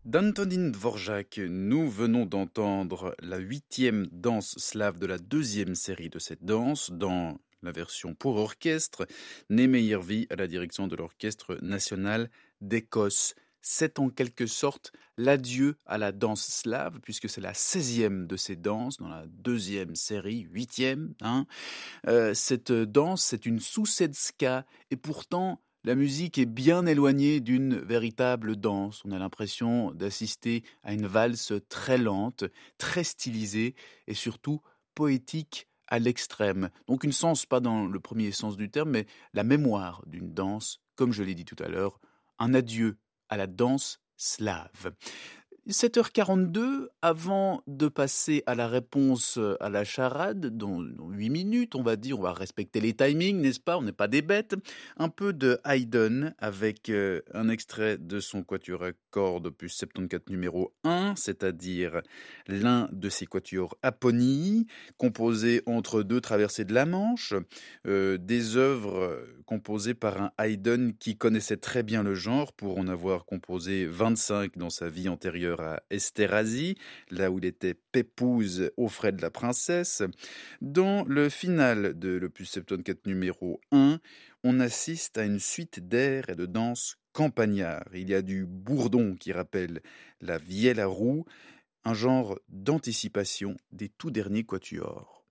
D'Antonín Dvořák, nous venons d'entendre la 8e danse slave de la 2e série de cette danse dans la version pour orchestre, Nemeyer Vie à la direction de l'Orchestre national d'Écosse. C'est en quelque sorte l'adieu à la danse slave, puisque c'est la 16e de ces danses, dans la 2e série, 8e. Cette danse, c'est une sousedska, et pourtant, la musique est bien éloignée d'une véritable danse. On a l'impression d'assister à une valse très lente, très stylisée, et surtout poétique à l'extrême. Donc une sens, pas dans le premier sens du terme, mais la mémoire d'une danse, comme je l'ai dit tout à l'heure, un adieu à la danse slave. 7h42, avant de passer à la réponse à la charade, dans 8 minutes, on va dire, on va respecter les timings, n'est-ce pas? On n'est pas des bêtes. Un peu de Haydn avec un extrait de son quatuor à cordes opus 74 numéro 1, c'est-à-dire l'un de ses quatuors Apponii, composé entre deux traversées de la Manche, des œuvres composées par un Haydn qui connaissait très bien le genre pour en avoir composé 25 dans sa vie antérieure à Esterházy, là où il était pépouze aux frais de la princesse. Dans le final de l'opus 74 numéro 1, on assiste à une suite d'airs et de danses campagnards. Il y a du bourdon qui rappelle la vielle à roue, un genre d'anticipation des tout derniers quatuors.